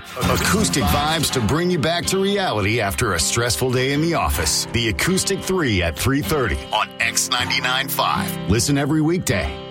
Acoustic vibes to bring you back to reality after a stressful day in the office. The Acoustic 3 at 3:30 on X99.5. Listen every weekday